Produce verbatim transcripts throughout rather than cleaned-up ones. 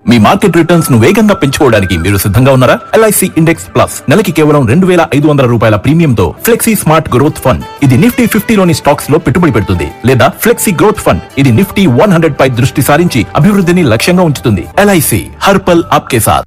మీ market returns ను వేగంగా పెంచుకోవడానికి మీరు సిద్ధంగా ఉన్నారా? ఎల్ఐసి ఇండెక్స్ ప్లస్ నెలకి కేవలం రెండు వేల ఐదు వందల రూపాయల ప్రీమియంతో ఫ్లెక్సీ స్మార్ట్ గ్రోత్ ఫండ్. ఇది నిఫ్టీ ఫిఫ్టీలోని స్టాక్స్ లో పెట్టుబడి పెడుతుంది. లేదా ఫ్లెక్సీ గ్రోత్ ఫండ్, ఇది నిఫ్టీ వన్ హండ్రెడ్ పై దృష్టి సారించి అభివృద్ధిని లక్ష్యంగా ఉంచుతుంది. ఎల్ఐసి హర్ పల్ ఆప్కే సాథ్.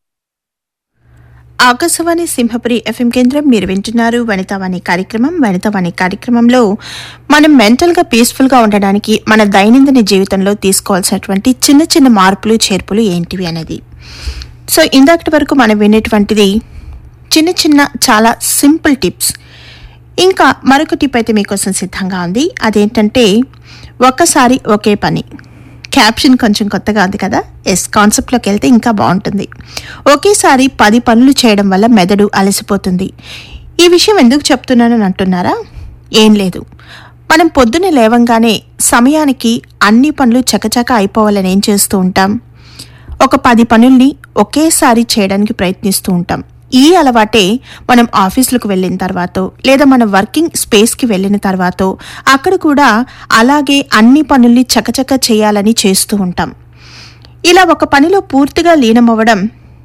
ఆకాశవాణి సింహపురి ఎఫ్ఎం కేంద్రం మీరు వింటున్నారు వనితావాణి కార్యక్రమం. వనితావాణి కార్యక్రమంలో మనం మెంటల్గా పీస్ఫుల్గా ఉండడానికి మన దైనందిన జీవితంలో తీసుకోవాల్సినటువంటి చిన్న చిన్న మార్పులు చేర్పులు ఏంటివి అనేది. సో ఇందాకటి వరకు మనం వినేటువంటిది చిన్న చిన్న చాలా సింపుల్ టిప్స్. ఇంకా మరొక టిప్ అయితే మీకోసం సిద్ధంగా ఉంది. అదేంటంటే ఒక్కసారి ఒకే పని. క్యాప్షన్ కొంచెం కొత్తగా ఉంది కదా. ఎస్, కాన్సెప్ట్లోకి వెళ్తే ఇంకా బాగుంటుంది. ఒకేసారి పది పనులు చేయడం వల్ల మెదడు అలసిపోతుంది. ఈ విషయం ఎందుకు చెప్తున్నానని అంటున్నారా? ఏం లేదు, మనం పొద్దున్నే లేవంగానే సమయానికి అన్ని పనులు చకచక అయిపోవాలని ఏం చేస్తూ ఉంటాం? ఒక పది పనుల్ని ఒకేసారి చేయడానికి ప్రయత్నిస్తూ ఉంటాం. ఈ అలవాటే మనం ఆఫీసులకు వెళ్ళిన తర్వాత లేదా మన వర్కింగ్ స్పేస్కి వెళ్ళిన తర్వాత అక్కడ కూడా అలాగే అన్ని పనుల్ని చకచక చేయాలని చేస్తూ ఉంటాం. ఇలా ఒక పనిలో పూర్తిగా లీనమవ్వడం,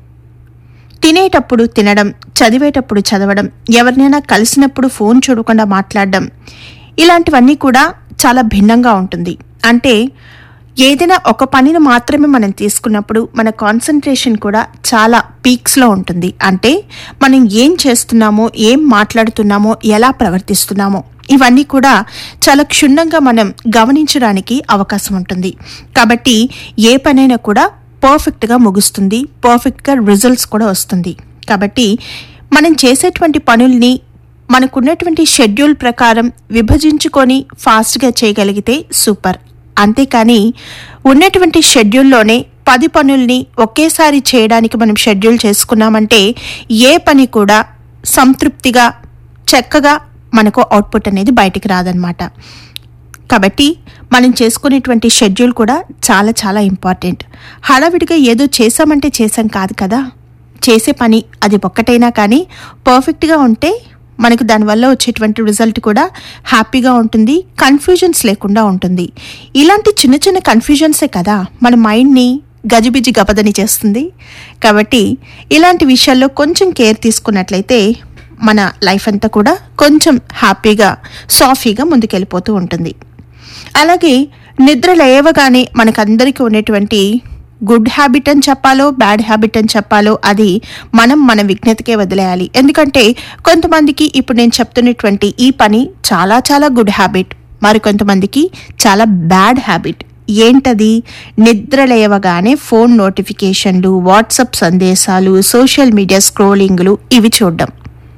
తినేటప్పుడు తినడం, చదివేటప్పుడు చదవడం, ఎవరినైనా కలిసినప్పుడు ఫోన్ చూడకుండా మాట్లాడడం, ఇలాంటివన్నీ కూడా చాలా భిన్నంగా ఉంటుంది. అంటే ఏదైనా ఒక పనిని మాత్రమే మనం తీసుకున్నప్పుడు మన కాన్సన్ట్రేషన్ కూడా చాలా పీక్స్లో ఉంటుంది. అంటే మనం ఏం చేస్తున్నామో, ఏం మాట్లాడుతున్నామో, ఎలా ప్రవర్తిస్తున్నామో ఇవన్నీ కూడా చాలా క్షుణ్ణంగా మనం గమనించడానికి అవకాశం ఉంటుంది. కాబట్టి ఏ పనైనా కూడా పర్ఫెక్ట్గా ముగుస్తుంది, పర్ఫెక్ట్గా రిజల్ట్స్ కూడా వస్తుంది. కాబట్టి మనం చేసేటువంటి పనుల్ని మనకున్నటువంటి షెడ్యూల్ ప్రకారం విభజించుకొని ఫాస్ట్గా చేయగలిగితే సూపర్. అంతేకాని ఉన్నటువంటి షెడ్యూల్లోనే పది పనుల్ని ఒకేసారి చేయడానికి మనం షెడ్యూల్ చేసుకున్నామంటే ఏ పని కూడా సంతృప్తిగా చక్కగా మనకు అవుట్పుట్ అనేది బయటికి రాదనమాట. కాబట్టి మనం చేసుకునేటువంటి షెడ్యూల్ కూడా చాలా చాలా ఇంపార్టెంట్. హడావిడిగా ఏదో చేసామంటే చేసాం కాదు కదా. చేసే పని అది ఒక్కటైనా కానీ పర్ఫెక్ట్గా ఉంటే మనకు దానివల్ల వచ్చేటువంటి రిజల్ట్ కూడా హ్యాపీగా ఉంటుంది, కన్ఫ్యూజన్స్ లేకుండా ఉంటుంది. ఇలాంటి చిన్న చిన్న కన్ఫ్యూజన్సే కదా మన మైండ్ని గజిబిజి గబదని చేస్తుంది. కాబట్టి ఇలాంటి విషయాల్లో కొంచెం కేర్ తీసుకున్నట్లయితే మన లైఫ్ అంతా కూడా కొంచెం హ్యాపీగా సాఫీగా ముందుకెళ్ళిపోతూ ఉంటుంది. అలాగే నిద్ర లేవగానే మనకందరికీ ఉన్నటువంటి గుడ్ హ్యాబిట్ అని చెప్పాలో బ్యాడ్ హ్యాబిట్ అని చెప్పాలో అది మనం మన విజ్ఞతకే వదిలేయాలి. ఎందుకంటే కొంతమందికి ఇప్పుడు నేను చెప్తున్నటువంటి ఈ పని చాలా చాలా గుడ్ హ్యాబిట్, మరికొంతమందికి చాలా బ్యాడ్ హ్యాబిట్. ఏంటది? నిద్ర లేవగానే ఫోన్ నోటిఫికేషన్లు, వాట్సాప్ సందేశాలు, సోషల్ మీడియా స్క్రోలింగ్లు ఇవి చూడడం.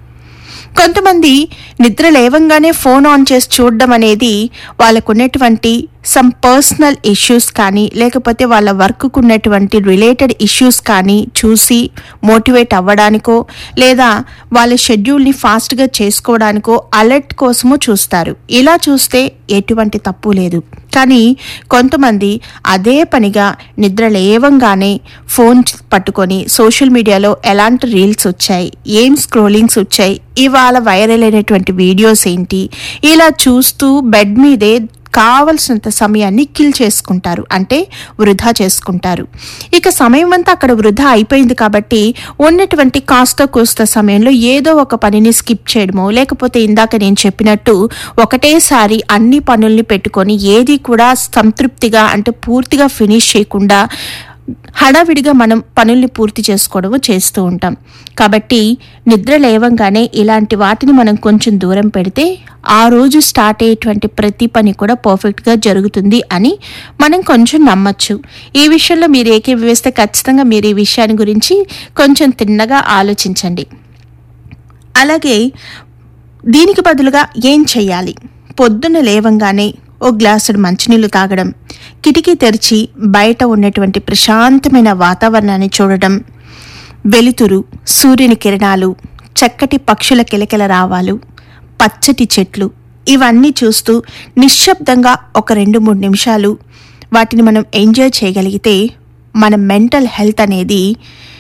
కొంతమంది నిద్ర లేవంగానే ఫోన్ ఆన్ చేసి చూడడం అనేది వాళ్ళకున్నటువంటి సమ్ పర్సనల్ ఇష్యూస్ కానీ లేకపోతే వాళ్ళ వర్క్కు ఉన్నటువంటి రిలేటెడ్ ఇష్యూస్ కానీ చూసి మోటివేట్ అవ్వడానికో లేదా వాళ్ళ షెడ్యూల్ని ఫాస్ట్గా చేసుకోవడానికో అలర్ట్ కోసమో చూస్తారు. ఇలా చూస్తే ఎటువంటి తప్పు లేదు. కానీ కొంతమంది అదే పనిగా నిద్ర లేవంగానే ఫోన్ పట్టుకొని సోషల్ మీడియాలో ఎలాంటి రీల్స్ వచ్చాయి, ఏం స్క్రోలింగ్స్ వచ్చాయి, ఇవాళ వైరల్ అయినటువంటి వీడియోస్ ఏంటి, ఇలా చూస్తూ బెడ్ మీదే కావలసినంత సమయాన్ని కిల్ చేసుకుంటారు, అంటే వృధా చేసుకుంటారు. ఇక సమయం అంతా అక్కడ వృధా అయిపోయింది కాబట్టి ఉన్నటువంటి కాస్త కోస్త సమయంలో ఏదో ఒక పనిని స్కిప్ చేయడమో లేకపోతే ఇందాక నేను చెప్పినట్టు ఒకటేసారి అన్ని పనుల్ని పెట్టుకొని ఏది కూడా సంతృప్తిగా అంటే పూర్తిగా ఫినిష్ చేయకుండా హడావిడిగా మనం పనుల్ని పూర్తి చేసుకోవడము చేస్తూ ఉంటాం. కాబట్టి నిద్ర లేవంగానే ఇలాంటి వాటిని మనం కొంచెం దూరం పెడితే ఆ రోజు స్టార్ట్ అయ్యేటువంటి ప్రతి పని కూడా పర్ఫెక్ట్గా జరుగుతుంది అని మనం కొంచెం నమ్మచ్చు. ఈ విషయంలో మీరు ఏకీభవిస్తే ఖచ్చితంగా మీరు ఈ విషయాన్ని గురించి కొంచెం తిన్నగా ఆలోచించండి. అలాగే దీనికి బదులుగా ఏం చెయ్యాలి? పొద్దున్న లేవంగానే ఓ గ్లాసుడు మంచినీళ్ళు తాగడం, కిటికీ తెరిచి బయట ఉన్నటువంటి ప్రశాంతమైన వాతావరణాన్ని చూడడం, వెలుతురు, సూర్యుని కిరణాలు, చక్కటి పక్షుల కిలకిల రావాలు, పచ్చటి చెట్లు ఇవన్నీ చూస్తూ నిశ్శబ్దంగా ఒక రెండు మూడు నిమిషాలు వాటిని మనం ఎంజాయ్ చేయగలిగితే మన మెంటల్ హెల్త్ అనేది